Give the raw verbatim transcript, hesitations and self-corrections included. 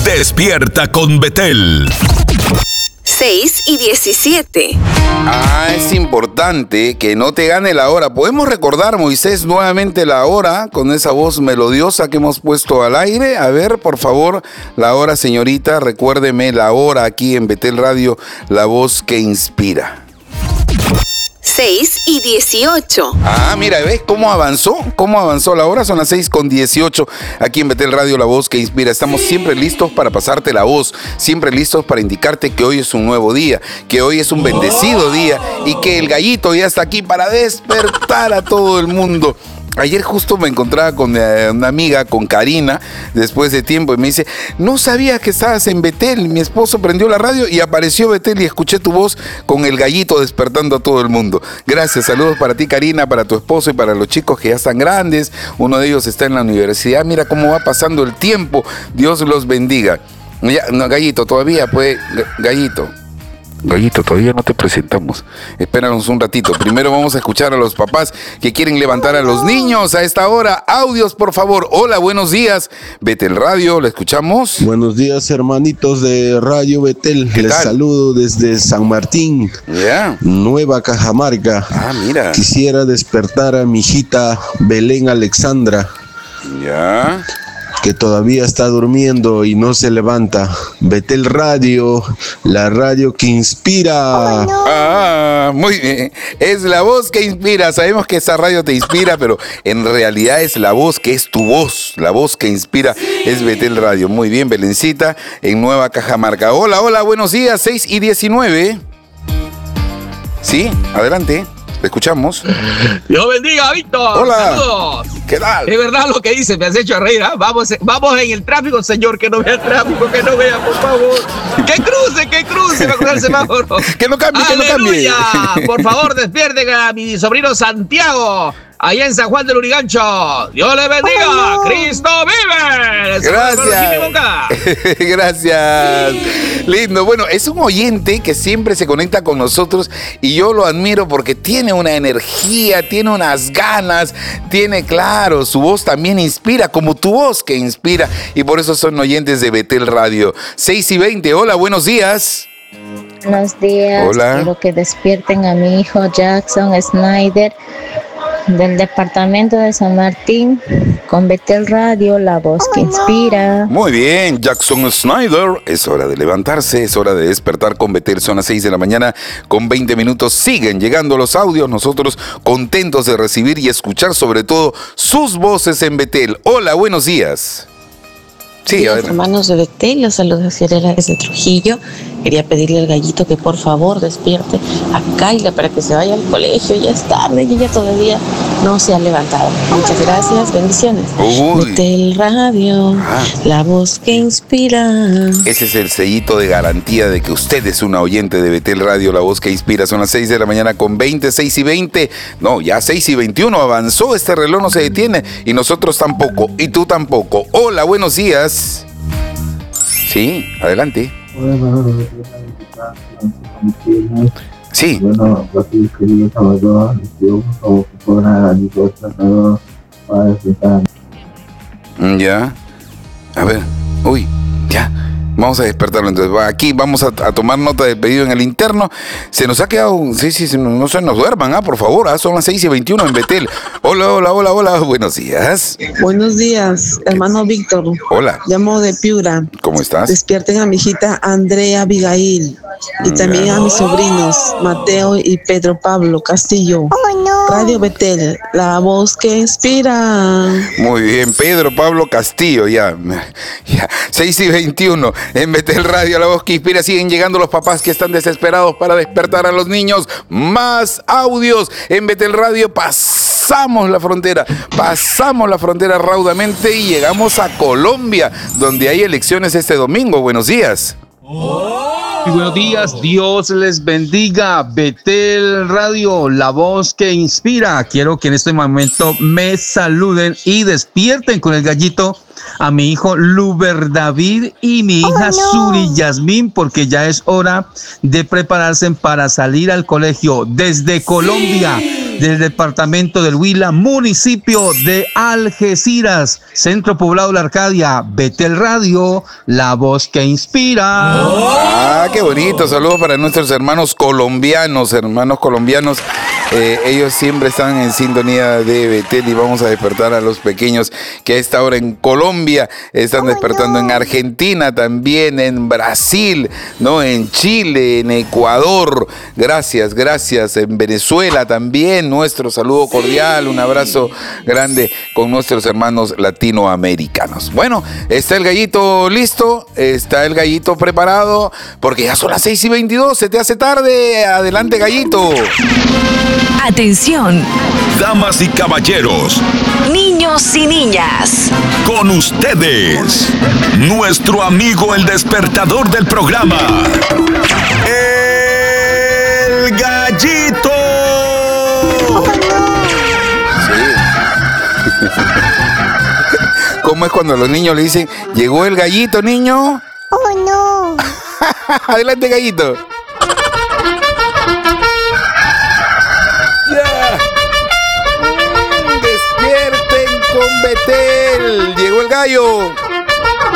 Despierta con Betel. seis y diecisiete. Ah, es importante que no te gane la hora. ¿Podemos recordar, Moisés, nuevamente la hora con esa voz melodiosa que hemos puesto al aire? A ver, por favor, la hora, señorita. Recuérdeme la hora aquí en Betel Radio, la voz que inspira. seis y dieciocho. Ah, mira, ¿ves cómo avanzó? ¿Cómo avanzó la hora? Son las seis con dieciocho. Aquí en Betel Radio, la voz que inspira. Estamos siempre listos para pasarte la voz, siempre listos para indicarte que hoy es un nuevo día, que hoy es un bendecido día y que el gallito ya está aquí para despertar a todo el mundo. Ayer justo me encontraba con una amiga, con Karina, después de tiempo, y me dice, no sabía que estabas en Betel. Mi esposo prendió la radio y apareció Betel y escuché tu voz con el gallito despertando a todo el mundo. Gracias, saludos para ti, Karina, para tu esposo y para los chicos que ya están grandes. Uno de ellos está en la universidad. Mira cómo va pasando el tiempo. Dios los bendiga. Ya, no, gallito, todavía, pues, gallito. Gallito, todavía no te presentamos. Espéranos un ratito. Primero vamos a escuchar a los papás que quieren levantar a los niños a esta hora. Audios, por favor. Hola, buenos días. Betel Radio, ¿la escuchamos? Buenos días, hermanitos de Radio Betel. Les tal? saludo desde San Martín, Yeah. Nueva Cajamarca. Ah, mira. Quisiera despertar a mi hijita Belén Alexandra, Ya. que todavía está durmiendo y no se levanta. Betel Radio, la radio que inspira. Ah, muy bien. Es la voz que inspira. Sabemos que esa radio te inspira, pero en realidad es la voz que es tu voz. La voz que inspira es Betel Radio. Muy bien, Belencita, en Nueva Cajamarca. Hola, hola, buenos días, seis y diecinueve. Sí, adelante. Te escuchamos. Dios bendiga, Víctor. Hola. Saludos. ¿Qué tal? Es verdad lo que dice, me has hecho reír. ¿eh? Vamos, vamos en el tráfico, señor, que no vea el tráfico, que no vea, por favor. Que cruce, que cruce, va a cruzar el semáforo. Que no cambie, que no cambie. ¡Aleluya! Por favor, despierten a mi sobrino Santiago, allá en San Juan del Lurigancho. Dios le bendiga. ¡Cristo vive! Gracias. Gracias. Lindo. Bueno, es un oyente que siempre se conecta con nosotros y yo lo admiro porque tiene una energía, tiene unas ganas, tiene, claro, su voz también inspira, como tu voz que inspira, y por eso son oyentes de Betel Radio. seis y veinte. Hola, buenos días. Buenos días. Hola. Quiero que despierten a mi hijo Jackson Snyder del departamento de San Martín con Betel Radio, la voz que inspira. Muy bien, Jackson Snyder. Es hora de levantarse, es hora de despertar con Betel. Son las seis de la mañana con veinte minutos. Siguen llegando los audios. Nosotros contentos de recibir y escuchar sobre todo sus voces en Betel. Hola, buenos días. Sí, a ver. Hermanos de Betel, los saludos a Ciarela desde Trujillo. Quería pedirle al gallito que por favor despierte a Kaila para que se vaya al colegio. Ya es tarde y ella todavía no se ha levantado. Muchas gracias, bendiciones. Uy. Betel Radio, Ah. la voz que inspira. Ese es el sellito de garantía de que usted es una oyente de Betel Radio, la voz que inspira. Son las seis de la mañana con veinte, seis y veinte. No, ya seis y veintiuno. Avanzó, este reloj no se detiene. Y nosotros tampoco, y tú tampoco. Hola, buenos días. Sí, adelante. Sí. Bueno, aquí querido Salvador, les pido por favor que pongan a mi voz Salvador para despertar. Ya. A ver. Uy, ya. Vamos a despertarlo entonces. Va, aquí vamos a, a tomar nota del pedido en el interno. Se nos ha quedado. Sí, sí, sí, no, no se nos duerman, ah, por favor. Ah, son las seis y veintiuno en Betel. Hola, hola, hola, hola. Buenos días. Buenos días, hermano Víctor. Hola. Llamo de Piura. ¿Cómo estás? Despierten a mi hijita Andrea Abigail y también a mis sobrinos Mateo y Pedro Pablo Castillo. Radio Betel, la voz que inspira. Muy bien, Pedro Pablo Castillo, ya. ya. seis y veintiuno. En Betel Radio, la voz que inspira. Siguen llegando los papás que están desesperados para despertar a los niños. Más audios en Betel Radio. Pasamos la frontera, pasamos la frontera raudamente y llegamos a Colombia, donde hay elecciones este domingo. Buenos días. Y buenos días, Dios les bendiga. Betel Radio, la voz que inspira. Quiero que en este momento me saluden y despierten con el gallito a mi hijo Luber David y mi hija oh, no. Suri Yasmín, porque ya es hora de prepararse para salir al colegio desde Colombia. Sí. del departamento del Huila, municipio de Algeciras, centro poblado de la Arcadia. Betel Radio, la voz que inspira. Ah, qué bonito. Saludos para nuestros hermanos colombianos, hermanos colombianos. Eh, ellos siempre están en sintonía de Betel y vamos a despertar a los pequeños que a esta hora en Colombia están despertando, en Argentina también, en Brasil, ¿no? En Chile, en Ecuador. Gracias, gracias. En Venezuela también, nuestro saludo cordial, un abrazo grande con nuestros hermanos latinoamericanos. Bueno, está el gallito listo, está el gallito preparado, porque ya son las seis y veintidós, se te hace tarde. Adelante, gallito. Atención, damas y caballeros, Niños y niñas. con ustedes, nuestro amigo el despertador del programa, el gallito. ¿Cómo es cuando los niños le dicen, llegó el gallito, niño? ¡Oh, no! Adelante, gallito. Ya. Mm, despierten con Betel. Llegó el gallo.